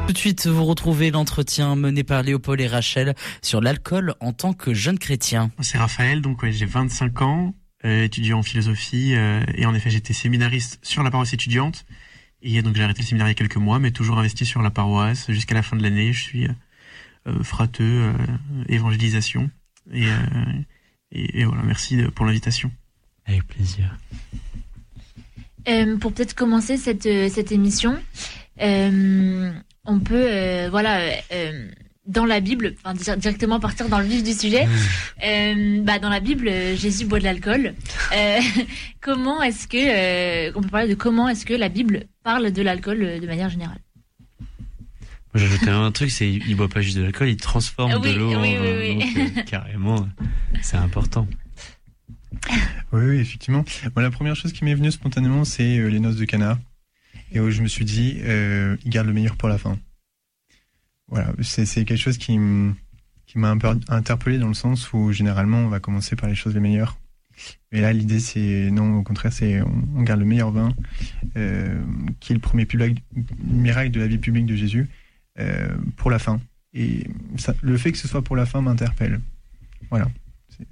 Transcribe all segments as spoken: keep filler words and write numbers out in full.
Tout de suite, vous retrouvez l'entretien mené par Léopold et Rachel sur l'alcool en tant que jeune chrétien. C'est Raphaël, donc ouais, j'ai vingt-cinq ans, euh, étudiant en philosophie, euh, et en effet j'étais séminariste sur la paroisse étudiante, et donc j'ai arrêté le séminaire il y a quelques mois, mais toujours investi sur la paroisse jusqu'à la fin de l'année. Je suis euh, frateux, euh, évangélisation, et, euh, et, et voilà, merci pour l'invitation. Avec plaisir. Euh, pour peut-être commencer cette, cette émission, euh, on peut, euh, voilà, euh, dans la Bible, enfin, directement partir dans le vif du sujet. Euh, bah, dans la Bible, Jésus boit de l'alcool. Euh, comment est-ce que, euh, on peut parler de comment est-ce que la Bible parle de l'alcool euh, de manière générale? Moi, j'ajouterais un truc, c'est il boit pas juste de l'alcool, il transforme oui, de l'eau oui, en oui, vin. oui. Donc, euh, carrément, c'est important. Oui, oui, effectivement. Moi, la première chose qui m'est venue spontanément, c'est euh, les noces de Cana. Et où je me suis dit, euh, il garde le meilleur pour la fin. Voilà, c'est, c'est quelque chose qui, m- qui m'a un peu interpellé dans le sens où généralement on va commencer par les choses les meilleures. Mais là, l'idée, c'est non, au contraire, c'est on, on garde le meilleur vin, euh, qui est le premier public, miracle de la vie publique de Jésus, euh, pour la fin. Et ça, le fait que ce soit pour la fin m'interpelle. Voilà. C'est...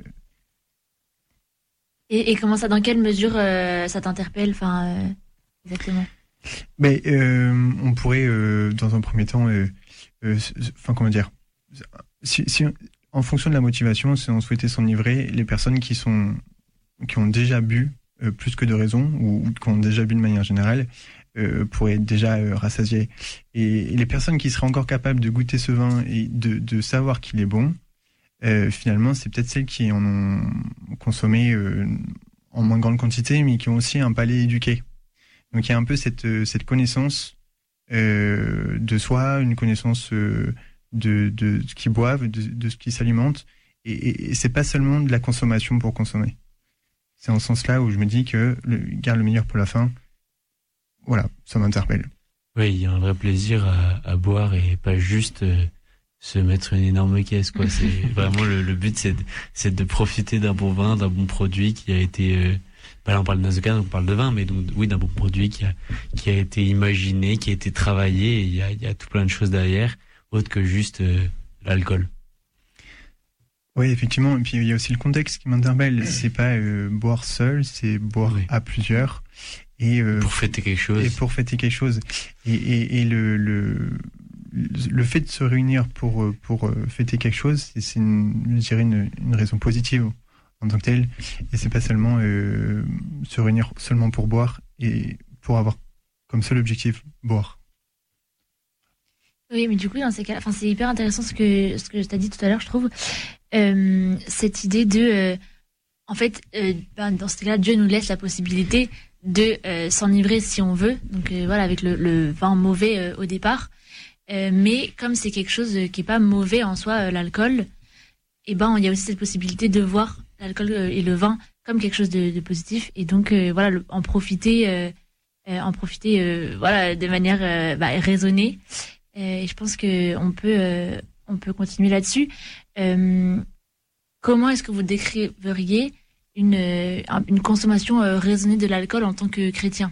Et, et comment ça, dans quelle mesure euh, ça t'interpelle, enfin, euh, exactement? Mais euh, on pourrait, euh, dans un premier temps, euh, euh, enfin comment dire, si, si, en fonction de la motivation, si on souhaitait s'enivrer, les personnes qui sont, qui ont déjà bu euh, plus que de raison ou, ou qui ont déjà bu de manière générale, euh, pourraient être déjà euh, rassasiées. Et, et les personnes qui seraient encore capables de goûter ce vin et de, de savoir qu'il est bon, euh, finalement, c'est peut-être celles qui en ont consommé euh, en moins grande quantité, mais qui ont aussi un palais éduqué. Donc il y a un peu cette, cette connaissance euh, de soi, une connaissance euh, de, de ce qu'ils boivent, de, de ce qui s'alimente. Et, et, et c'est pas seulement de la consommation pour consommer. C'est en ce sens-là où je me dis que le, garde le meilleur pour la fin. Voilà, ça m'interpelle. Oui, il y a un vrai plaisir à, à boire et pas juste euh, se mettre une énorme caisse, quoi. C'est vraiment le, le but, c'est de, c'est de profiter d'un bon vin, d'un bon produit qui a été... Euh, Bah là, on parle de noces de Cana, on parle de vin, mais donc, oui, d'un bon produit qui a, qui a été imaginé, qui a été travaillé, et il y a, il y a tout plein de choses derrière, autre que juste euh, l'alcool. Oui, effectivement. Et puis, il y a aussi le contexte qui m'interpelle. C'est pas euh, boire seul, c'est boire oui. à plusieurs. Et, euh, pour fêter quelque chose. Et pour fêter quelque chose. Et, et, et le, le, le fait de se réunir pour, pour fêter quelque chose, c'est, c'est une, je dirais une, une raison positive en tant que tel, et c'est pas seulement euh, se réunir seulement pour boire et pour avoir comme seul objectif boire. Oui, mais du coup, dans ces cas, enfin, c'est hyper intéressant ce que ce que tu as dit tout à l'heure, je trouve, euh, cette idée de, euh, en fait, euh, ben, dans ce cas-là, Dieu nous laisse la possibilité de euh, s'enivrer si on veut, donc euh, voilà, avec le, le vin mauvais euh, au départ, euh, mais comme c'est quelque chose qui est pas mauvais en soi, euh, l'alcool, et ben, il y a aussi cette possibilité de voir l'alcool et le vin comme quelque chose de, de positif, et donc euh, voilà, le, en profiter euh, euh, en profiter euh, voilà, de manière euh, bah, raisonnée, euh, et je pense que on peut euh, on peut continuer là-dessus. Euh, comment est-ce que vous décriveriez une euh, une consommation euh, raisonnée de l'alcool en tant que chrétien?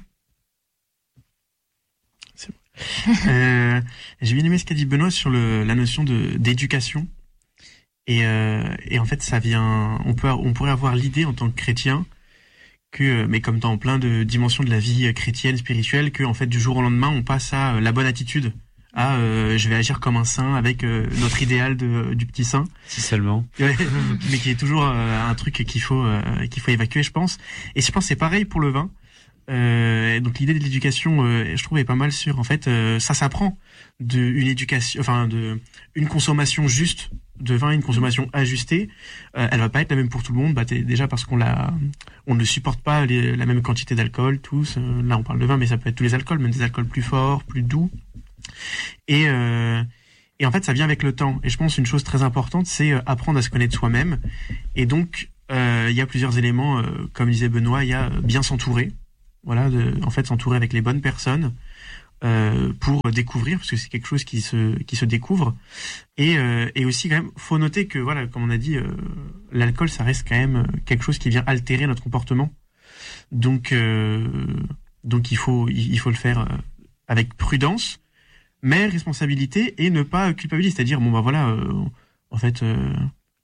euh, j'ai bien aimé ce qu'a dit Benoît sur le, la notion de d'éducation. Et, euh, et en fait, ça vient. On peut, on pourrait avoir l'idée en tant que chrétien que, mais comme dans plein de dimensions de la vie chrétienne, spirituelle, que en fait du jour au lendemain, on passe à la bonne attitude, à euh, je vais agir comme un saint avec euh, notre idéal de du petit saint. Si seulement. Mais qui est toujours euh, un truc qu'il faut euh, qu'il faut évacuer, je pense. Et je pense que c'est pareil pour le vin. Euh, donc l'idée de l'éducation, euh, je trouve, est pas mal sur. En fait, euh, ça s'apprend de une éducation, enfin de une consommation juste de vin, une consommation ajustée. Euh, elle va pas être la même pour tout le monde. Bah déjà parce qu'on la, on ne supporte pas les, la même quantité d'alcool tous. Euh, là, on parle de vin, mais ça peut être tous les alcools, même des alcools plus forts, plus doux. Et euh, et en fait, ça vient avec le temps. Et je pense une chose très importante, c'est apprendre à se connaître soi-même. Et donc, euh, il y a plusieurs éléments, euh, comme disait Benoît, il y a bien s'entourer. Voilà, de, en fait, s'entourer avec les bonnes personnes euh, pour découvrir, parce que c'est quelque chose qui se qui se découvre. Et euh, et aussi quand même, faut noter que voilà, comme on a dit, euh, l'alcool, ça reste quand même quelque chose qui vient altérer notre comportement. Donc euh, donc il faut il faut le faire avec prudence, mais responsabilité et ne pas culpabiliser, c'est-à-dire bon bah voilà, euh, en fait, euh,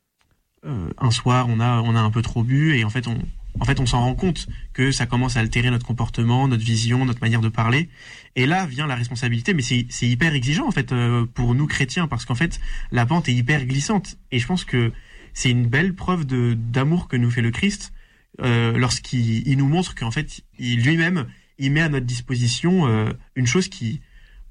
euh, un soir on a on a un peu trop bu et en fait on en fait on s'en rend compte que ça commence à altérer notre comportement, notre vision, notre manière de parler, et là vient la responsabilité, mais c'est c'est hyper exigeant en fait euh, pour nous chrétiens parce qu'en fait la pente est hyper glissante et je pense que c'est une belle preuve de d'amour que nous fait le Christ euh, lorsqu'il il nous montre qu'en fait il lui-même il met à notre disposition euh, une chose qui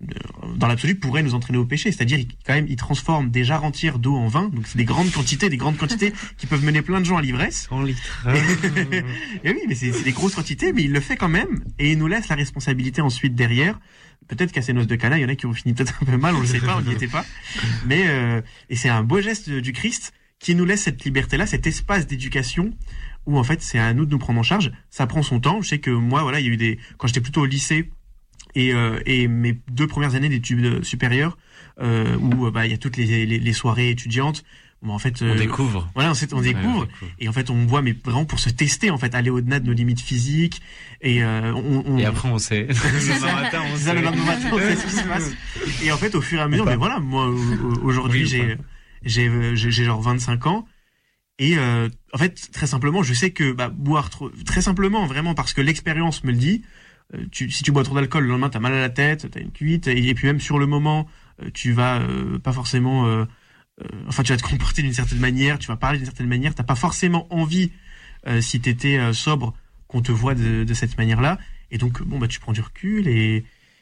dans l'absolu pourrait nous entraîner au péché, c'est-à-dire quand même il transforme des jarres entières d'eau en vin, donc c'est des grandes quantités, des grandes quantités qui peuvent mener plein de gens à l'ivresse. cent litres. Et, et oui, mais c'est, c'est des grosses quantités, mais il le fait quand même et il nous laisse la responsabilité ensuite derrière. Peut-être qu'à ces noces de Cana, il y en a qui ont fini peut-être un peu mal, on le sait pas, on n'y était pas. Mais euh, et c'est un beau geste du Christ qui nous laisse cette liberté-là, cet espace d'éducation où en fait c'est à nous de nous prendre en charge. Ça prend son temps. Je sais que moi, voilà, il y a eu des quand j'étais plutôt au lycée. Et, euh, et mes deux premières années d'études supérieures, euh, où bah il y a toutes les, les, les soirées étudiantes. Bon, en fait, on euh, découvre. Voilà, on, on ouais, découvre. on découvre. Et en fait, on voit, mais vraiment pour se tester, en fait, aller au-delà de nos limites physiques. Et euh, on, on. Et après, on sait. Le lendemain matin, on sait. Le lendemain matin, on sait ce qui se passe. Et en fait, au fur et à mesure, mais voilà, moi aujourd'hui, oui, j'ai, j'ai, j'ai, j'ai genre vingt-cinq ans. Et euh, en fait, très simplement, je sais que bah, boire trop, très simplement, vraiment, parce que l'expérience me le dit. Tu, si tu bois trop d'alcool, le lendemain, t'as mal à la tête, t'as une cuite, et, et puis même sur le moment, tu vas euh, pas forcément, euh, euh, enfin, tu vas te comporter d'une certaine manière, tu vas parler d'une certaine manière, t'as pas forcément envie, euh, si t'étais euh, sobre, qu'on te voit de, de cette manière-là, et donc bon bah tu prends du recul et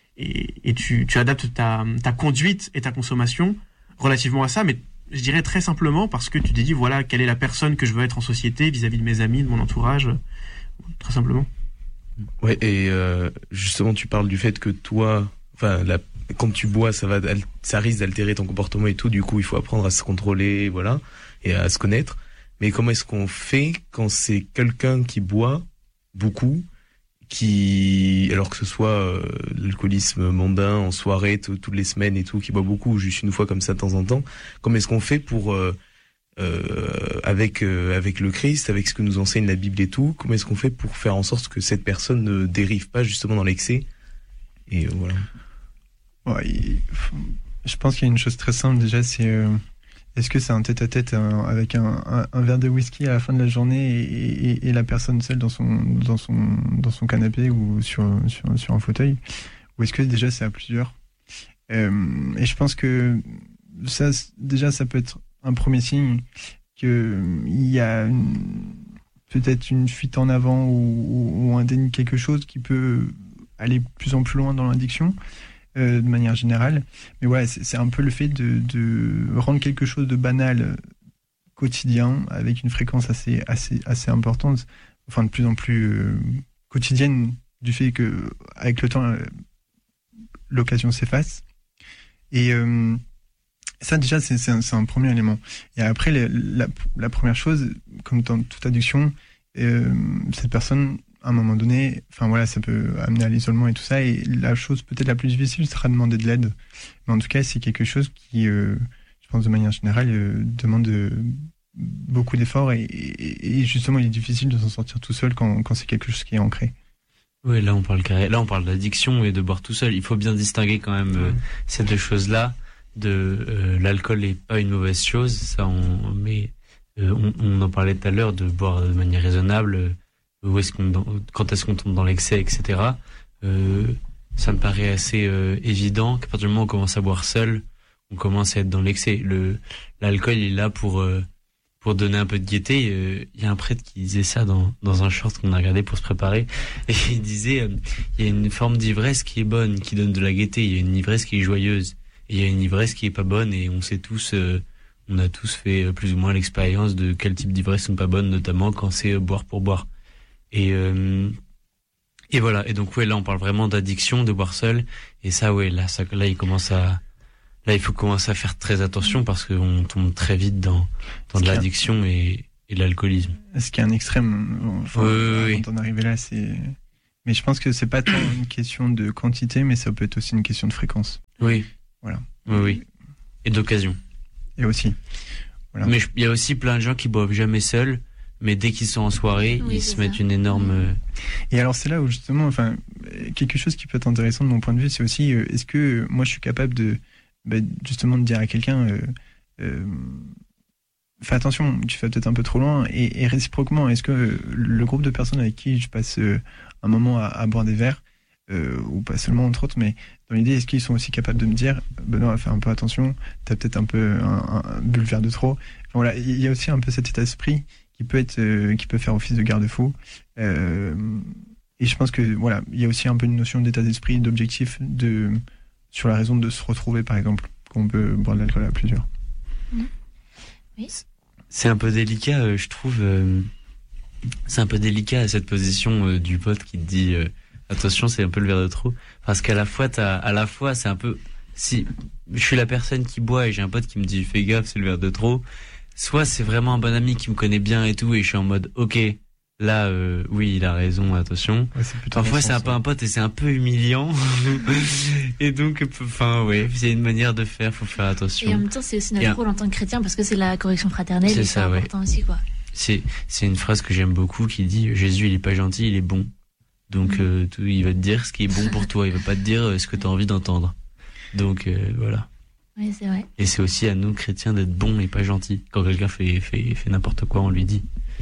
et, et tu, tu adaptes ta ta conduite et ta consommation relativement à ça, mais je dirais très simplement parce que tu te dis voilà quelle est la personne que je veux être en société vis-à-vis de mes amis, de mon entourage, très simplement. Ouais, et euh, justement, tu parles du fait que toi, enfin, la, quand tu bois, ça va, ça risque d'altérer ton comportement et tout. Du coup, il faut apprendre à se contrôler, voilà, et à se connaître. Mais comment est-ce qu'on fait quand c'est quelqu'un qui boit beaucoup, qui, alors que ce soit euh, l'alcoolisme mondain en soirée t- toutes les semaines et tout, qui boit beaucoup, ou juste une fois comme ça de temps en temps. Comment est-ce qu'on fait pour euh, Euh, avec euh, avec le Christ, avec ce que nous enseigne la Bible et tout, comment est-ce qu'on fait pour faire en sorte que cette personne ne dérive pas justement dans l'excès? Et euh, voilà. Ouais, il, je pense qu'il y a une chose très simple déjà, c'est euh, est-ce que c'est un tête-à-tête un, avec un, un, un verre de whisky à la fin de la journée et, et, et la personne seule dans son dans son dans son canapé ou sur sur, sur un fauteuil, ou est-ce que déjà c'est à plusieurs? euh, Et je pense que ça déjà ça peut être un premier signe qu'il y a une, peut-être une fuite en avant ou, ou un déni de quelque chose qui peut aller de plus en plus loin dans l'addiction euh, de manière générale. Mais ouais, c'est, c'est un peu le fait de, de rendre quelque chose de banal quotidien avec une fréquence assez, assez, assez importante, enfin de plus en plus euh, quotidienne, du fait que avec le temps, euh, l'occasion s'efface. Et euh, ça, déjà, c'est, c'est, un, c'est un premier élément. Et après, les, la, la première chose, comme dans toute addiction, euh, cette personne, à un moment donné, enfin voilà, ça peut amener à l'isolement et tout ça. Et la chose peut-être la plus difficile sera de demander de l'aide. Mais en tout cas, c'est quelque chose qui, euh, je pense de manière générale, euh, demande euh, beaucoup d'efforts. Et, et, et justement, il est difficile de s'en sortir tout seul quand, quand c'est quelque chose qui est ancré. Oui, là on parle carré. Là on parle d'addiction et de boire tout seul. Il faut bien distinguer quand même euh, ces deux choses-là. De euh, l'alcool n'est pas une mauvaise chose, ça on mais euh, on, on en parlait tout à l'heure de boire de manière raisonnable. Euh, où est-ce qu'on quand est-ce qu'on tombe dans l'excès, et cetera. Euh, ça me paraît assez euh, évident qu'à partir du moment où on commence à boire seul, on commence à être dans l'excès. Le l'alcool il est là pour euh, pour donner un peu de gaieté. Euh, il y a un prêtre qui disait ça dans dans un short qu'on a regardé pour se préparer, et il disait euh, il y a une forme d'ivresse qui est bonne, qui donne de la gaieté. Il y a une ivresse qui est joyeuse. Et il y a une ivresse qui est pas bonne, et on sait tous, euh, on a tous fait euh, plus ou moins l'expérience de quel type d'ivresse sont pas bonnes, notamment quand c'est euh, boire pour boire. Et euh, et voilà. Et donc ouais, là on parle vraiment d'addiction, de boire seul. Et ça ouais, là ça, là il commence à, là il faut commencer à faire très attention parce qu'on tombe très vite dans dans de l'addiction et et de l'alcoolisme. Ce qui est un extrême. Enfin, oui, oui, quand on arrive là, c'est. Mais je pense que c'est pas tant une question de quantité, mais ça peut être aussi une question de fréquence. Oui. Voilà. Oui, oui. Et d'occasion. Et aussi. Voilà. Mais il y a aussi plein de gens qui boivent jamais seuls, mais dès qu'ils sont en soirée, Oui, ils c'est se ça. mettent une énorme... euh, Et alors c'est là où justement, enfin, quelque chose qui peut être intéressant de mon point de vue, c'est aussi, euh, est-ce que euh, moi je suis capable de, bah, justement de dire à quelqu'un, euh, euh, fais attention, tu vas peut-être un peu trop loin, et, et réciproquement, est-ce que euh, le groupe de personnes avec qui je passe euh, un moment à, à boire des verres, euh, ou pas seulement entre autres, mais dans l'idée, est-ce qu'ils sont aussi capables de me dire, Benoît, fais un peu attention, t'as peut-être un peu un, un, bu le verre de trop. Enfin, voilà, il y a aussi un peu cet état d'esprit qui peut être, euh, qui peut faire office de garde-fou. Euh, et je pense que voilà, il y a aussi un peu une notion d'état d'esprit, d'objectif, de sur la raison de se retrouver, par exemple, qu'on peut boire de l'alcool à plusieurs. Oui. C'est un peu délicat, euh, je trouve. euh, c'est un peu délicat cette position euh, du pote qui te dit euh, attention, c'est un peu le verre de trop, parce qu'à la fois t'as, à la fois c'est un peu, si je suis la personne qui boit et j'ai un pote qui me dit fais gaffe, c'est le verre de trop. Soit c'est vraiment un bon ami qui me connaît bien et tout, et je suis en mode ok, là euh, oui il a raison, attention. Ouais, c'est plutôt Parfois dans ce c'est un sens, peu un pote et c'est un peu humiliant. Et donc enfin ouais, c'est une manière de faire, faut faire attention. Et en même temps, c'est aussi notre Et un- rôle en tant que chrétien parce que c'est la correction fraternelle C'est et ça, c'est ouais. important aussi, quoi. C'est c'est une phrase que j'aime beaucoup qui dit Jésus il est pas gentil, il est bon. Donc Mm. euh, tout, il va te dire ce qui est bon pour toi, il va pas te dire euh, ce que tu as envie d'entendre. Donc euh, voilà. Oui, c'est vrai. Et c'est aussi à nous chrétiens d'être bons et pas gentils. Quand quelqu'un fait fait fait n'importe quoi, on lui dit.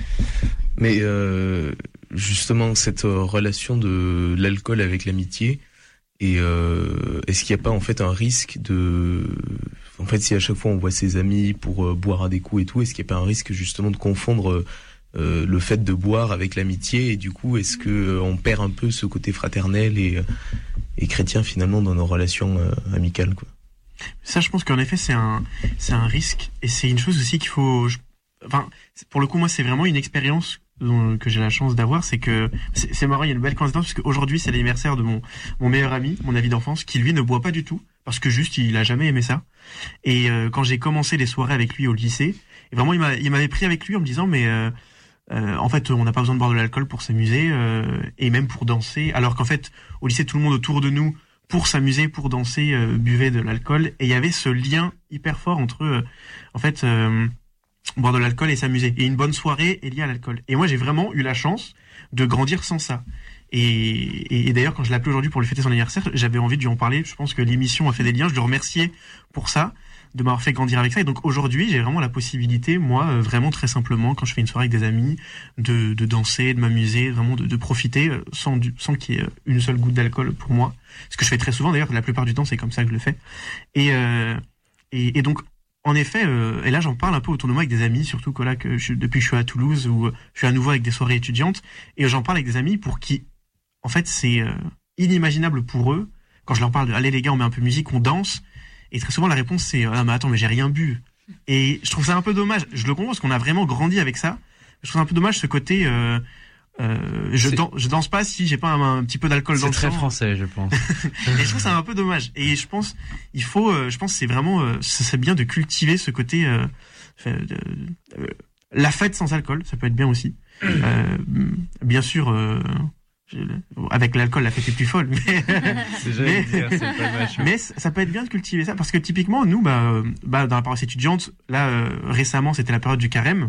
Mais euh, justement, cette euh, relation de l'alcool avec l'amitié, et euh, est-ce qu'il n'y a pas en fait un risque de... En fait, si à chaque fois on voit ses amis pour euh, boire à des coups et tout, est-ce qu'il n'y a pas un risque justement de confondre euh, le fait de boire avec l'amitié, et du coup, est-ce que euh, on perd un peu ce côté fraternel et, euh, et chrétien finalement dans nos relations euh, amicales, quoi? Ça, je pense qu'en effet, c'est un, c'est un risque, et c'est une chose aussi qu'il faut, je- enfin, c'est- pour le coup, moi, c'est vraiment une expérience dont- que j'ai la chance d'avoir, c'est que, c'est c'est marrant, il y a une belle coïncidence, parce qu'aujourd'hui, c'est l'anniversaire de mon, mon meilleur ami, mon ami d'enfance, qui lui ne boit pas du tout, parce que juste, il a jamais aimé ça. Et euh, quand j'ai commencé les soirées avec lui au lycée, et vraiment, il m'a, il m'avait pris avec lui en me disant, mais euh, euh, en fait, on n'a pas besoin de boire de l'alcool pour s'amuser, euh, et même pour danser, alors qu'en fait, au lycée, tout le monde autour de nous, pour s'amuser, pour danser, euh, buvait de l'alcool, et il y avait ce lien hyper fort entre, euh, en fait, euh, boire de l'alcool et s'amuser. Et une bonne soirée est liée à l'alcool. Et moi, j'ai vraiment eu la chance de grandir sans ça. Et, et, et d'ailleurs, quand je l'ai appelé aujourd'hui pour lui fêter son anniversaire, j'avais envie de lui en parler. Je pense que l'émission a fait des liens. Je le remerciais pour ça, de m'avoir fait grandir avec ça. Et donc aujourd'hui, j'ai vraiment la possibilité, moi, euh, vraiment très simplement, quand je fais une soirée avec des amis, de, de danser, de m'amuser, vraiment de, de profiter euh, sans, du, sans qu'il y ait une seule goutte d'alcool pour moi. Ce que je fais très souvent, d'ailleurs, la plupart du temps, c'est comme ça que je le fais. Et, euh, et, et donc, en effet, euh, et là, j'en parle un peu autour de moi avec des amis, surtout que là, que je, depuis que je suis à Toulouse, où je suis à nouveau avec des soirées étudiantes, et j'en parle avec des amis pour qui, en fait, c'est euh, inimaginable pour eux. Quand je leur parle de, allez les gars, on met un peu de musique, on danse, et très souvent, la réponse, c'est, ah, mais attends, mais j'ai rien bu. Et je trouve ça un peu dommage. Je le comprends parce qu'on a vraiment grandi avec ça. Je trouve ça un peu dommage, ce côté, euh, euh, je, C'est- dan- je danse pas si j'ai pas un, un petit peu d'alcool dans C'est le très sang. français, je pense. Et je trouve ça un peu dommage. Et je pense, il faut, euh, je pense, que c'est vraiment, euh, ça serait bien de cultiver ce côté, euh, fait, de- euh, la fête sans alcool, ça peut être bien aussi. Euh, bien sûr, euh, je- avec l'alcool, la fête est plus folle, mais, C'est j'allais j'allais dire, c'est pas vache. mais ça peut être bien de cultiver ça, parce que typiquement, nous, bah, euh, bah, dans la paroisse étudiante, là, euh, récemment, c'était la période du carême,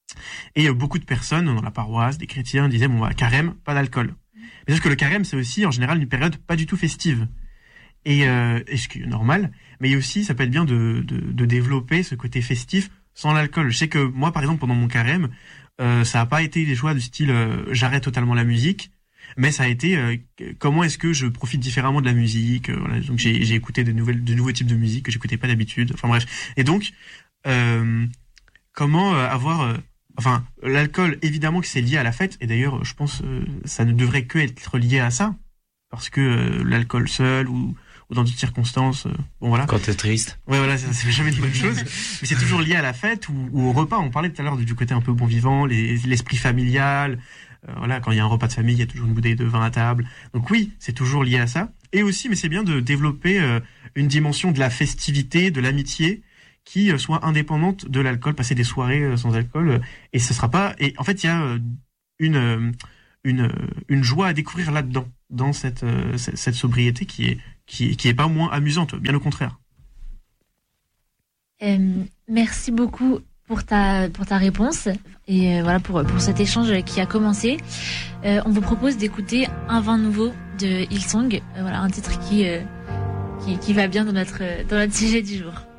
et euh, beaucoup de personnes dans la paroisse, des chrétiens, disaient, bon, bah, carême, pas d'alcool. Mais sauf que le carême, c'est aussi, en général, une période pas du tout festive. Et, euh, et ce qui est normal, mais aussi, ça peut être bien de, de, de développer ce côté festif sans l'alcool. Je sais que moi, par exemple, pendant mon carême, euh, ça n'a pas été des choix du style euh, j'arrête totalement la musique, mais ça a été euh, comment est-ce que je profite différemment de la musique. euh, voilà. Donc j'ai, j'ai écouté de nouvelles, de nouveaux types de musique que j'écoutais pas d'habitude. Enfin bref. Et donc euh, comment euh, avoir, euh, enfin l'alcool évidemment que c'est lié à la fête. Et d'ailleurs, je pense euh, ça ne devrait que être lié à ça, parce que euh, l'alcool seul ou ou dans d'autres circonstances, euh, bon voilà. Quand t'es triste. Ouais, voilà, ça, ça fait jamais une bonne chose. Mais c'est toujours lié à la fête ou, ou au repas. On parlait tout à l'heure du, du côté un peu bon vivant, les, l'esprit familial. Euh, voilà, quand il y a un repas de famille, il y a toujours une bouteille de vin à table. Donc oui, c'est toujours lié à ça. Et aussi, mais c'est bien de développer euh, une dimension de la festivité, de l'amitié, qui euh, soit indépendante de l'alcool. Passer des soirées euh, sans alcool, euh, et ce sera pas. Et en fait, il y a euh, une euh, une euh, une joie à découvrir là-dedans, dans cette euh, cette, cette sobriété qui est qui qui est pas moins amusante, bien au contraire. Euh, merci beaucoup pour ta pour ta réponse et euh, voilà pour pour cet échange qui a commencé. Euh, on vous propose d'écouter Un vin nouveau de Hillsong, euh, voilà un titre qui, euh, qui qui va bien dans notre dans notre sujet du jour.